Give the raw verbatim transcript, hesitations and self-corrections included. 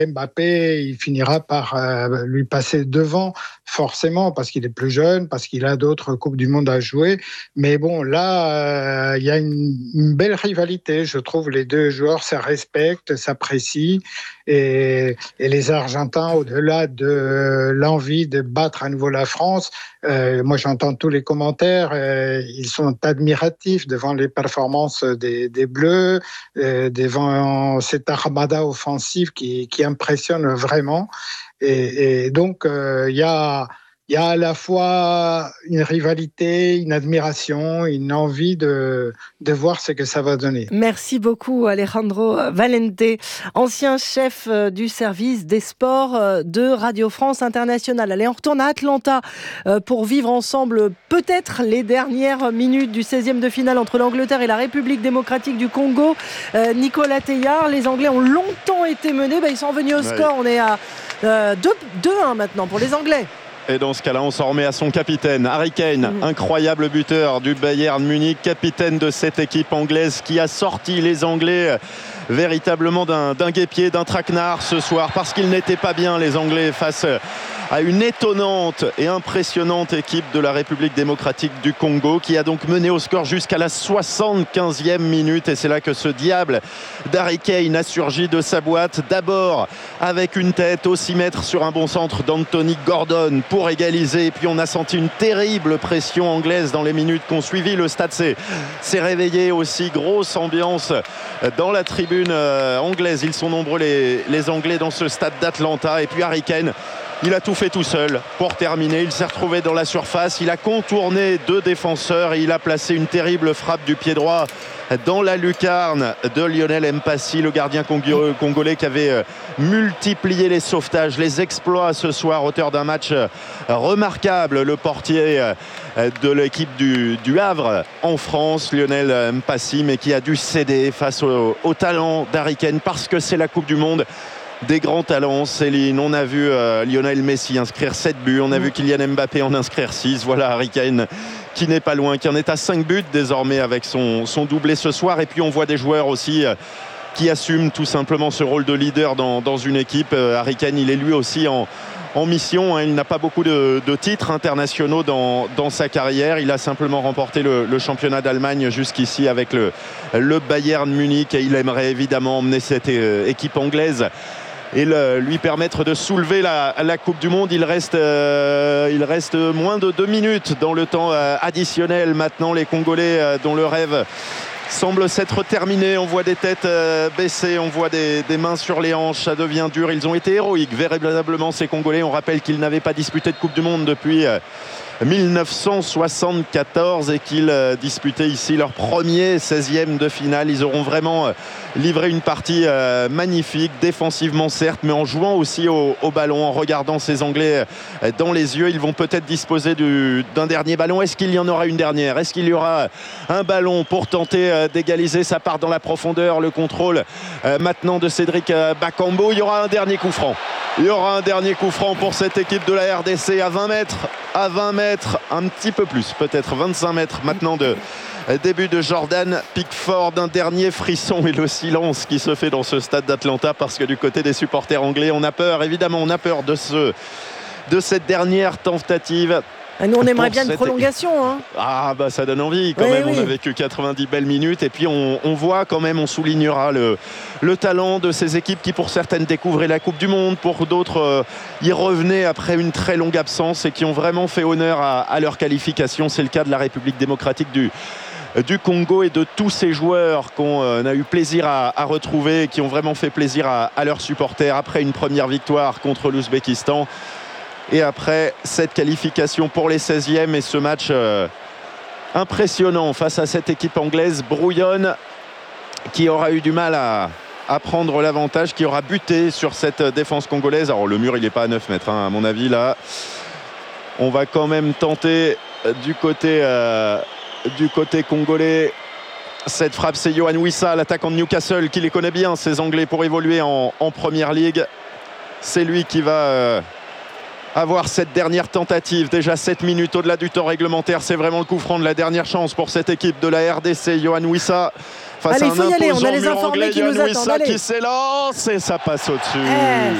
Mbappé, il finira par euh, lui passer devant, forcément, parce qu'il est plus jeune, parce qu'il a d'autres Coupes du Monde à jouer. Mais bon, là, euh, il y a une, une belle rivalité. Je trouve les deux joueurs se respectent, s'apprécient. Et, et les Argentins, au-delà de l'envie de battre à nouveau la France, euh, moi j'entends tous les commentaires, euh, ils sont admiratifs devant les performances des, des Bleus, euh, devant cette armada offensive qui, qui impressionne vraiment. Et, et donc, il euh, y a... Il y a à la fois une rivalité, une admiration, une envie de, de voir ce que ça va donner. Merci beaucoup Alejandro Valente, ancien chef du service des sports de Radio France Internationale. Allez, on retourne à Atlanta pour vivre ensemble peut-être les dernières minutes du seizième de finale entre l'Angleterre et la République démocratique du Congo. Nicolas Teilhard, les Anglais ont longtemps été menés, ben, ils sont revenus au score, on est à euh, deux un maintenant pour les Anglais. Et dans ce cas-là, on s'en remet à son capitaine, Harry Kane, mmh. incroyable buteur du Bayern Munich, capitaine de cette équipe anglaise qui a sorti les Anglais véritablement d'un, d'un guêpier, d'un traquenard ce soir, parce qu'ils n'étaient pas bien, les Anglais, face à une étonnante et impressionnante équipe de la République démocratique du Congo, qui a donc mené au score jusqu'à la soixante-quinzième minute. Et c'est là que ce diable d'Harry Kane a surgi de sa boîte, d'abord avec une tête au six mètres sur un bon centre d'Anthony Gordon pour égaliser. Et puis on a senti une terrible pression anglaise dans les minutes qui ont suivi. Le stade s'est, s'est réveillé aussi, grosse ambiance dans la tribune anglaise. Ils sont nombreux les, les Anglais dans ce stade d'Atlanta. Et puis Harry Kane, il a tout fait tout seul pour terminer. Il s'est retrouvé dans la surface. Il a contourné deux défenseurs et il a placé une terrible frappe du pied droit dans la lucarne de Lionel Mpassi, le gardien congolais qui avait multiplié les sauvetages, les exploits ce soir, auteur d'un match remarquable. Le portier de l'équipe du, du Havre en France, Lionel Mpassi, mais qui a dû céder face au, au talent d'Harry Kane parce que c'est la Coupe du Monde des grands talents. Céline, on a vu euh, Lionel Messi inscrire sept buts, on a mmh. vu Kylian Mbappé en inscrire six. Voilà Harry Kane qui n'est pas loin, qui en est à cinq buts désormais avec son, son doublé ce soir. Et puis on voit des joueurs aussi euh, qui assument tout simplement ce rôle de leader dans, dans une équipe. euh, Harry Kane, il est lui aussi en, en mission, hein. Il n'a pas beaucoup de, de titres internationaux dans, dans sa carrière. Il a simplement remporté le, le championnat d'Allemagne jusqu'ici avec le, le Bayern Munich, et il aimerait évidemment emmener cette euh, équipe anglaise et le, lui permettre de soulever la, la Coupe du Monde. Il reste, euh, il reste moins de deux minutes dans le temps euh, additionnel. Maintenant, les Congolais euh, dont le rêve semble s'être terminé. On voit des têtes euh, baissées, on voit des, des mains sur les hanches. Ça devient dur. Ils ont été héroïques, véritablement, ces Congolais. On rappelle qu'ils n'avaient pas disputé de Coupe du Monde depuis euh, mille neuf cent soixante-quatorze et qu'ils euh, disputaient ici leur premier seizième de finale. Ils auront vraiment euh, livré une partie euh, magnifique, défensivement certes, mais en jouant aussi au, au ballon, en regardant ces Anglais euh, dans les yeux. Ils vont peut-être disposer du, d'un dernier ballon. Est-ce qu'il y en aura une dernière? Est-ce qu'il y aura un ballon pour tenter euh, d'égaliser? Ça part dans la profondeur, le contrôle euh, maintenant de Cédric euh, Bakambu. Il y aura un dernier coup franc. Il y aura un dernier coup franc pour cette équipe de la R D C à vingt mètres, à vingt mètres, un petit peu plus, peut-être vingt-cinq mètres maintenant de début de Jordan Pickford. Un dernier frisson et le silence qui se fait dans ce stade d'Atlanta, parce que du côté des supporters anglais, on a peur, évidemment, on a peur de, ce, de cette dernière tentative. Et nous, on aimerait bien une prolongation. Hein. Ah, bah ça donne envie quand oui, même. Oui. On a vécu quatre-vingt-dix belles minutes. Et puis, on, on voit quand même, on soulignera le, le talent de ces équipes qui, pour certaines, découvraient la Coupe du Monde. Pour d'autres, euh, y revenaient après une très longue absence et qui ont vraiment fait honneur à, à leur qualification. C'est le cas de la République démocratique du, du Congo et de tous ces joueurs qu'on euh, a eu plaisir à, à retrouver et qui ont vraiment fait plaisir à, à leurs supporters après une première victoire contre l'Ouzbékistan. Et après cette qualification pour les seizièmes et ce match euh, impressionnant face à cette équipe anglaise brouillonne, qui aura eu du mal à, à prendre l'avantage, qui aura buté sur cette défense congolaise. Alors le mur, il n'est pas à neuf mètres, hein, à mon avis. Là, on va quand même tenter du côté, euh, du côté congolais. Cette frappe, c'est Yohan Wissa, l'attaquant de Newcastle, qui les connaît bien, ces Anglais, pour évoluer en, en Première Ligue. C'est lui qui va... Euh, avoir cette dernière tentative. Déjà sept minutes au-delà du temps réglementaire. C'est vraiment le coup franc de la dernière chance pour cette équipe de la R D C. Johan Wissa face allez, à un faut y aller, on a les mur informés anglais. qui Johan nous attendent. Wissa Allez. qui s'élance et ça passe au-dessus. Eh.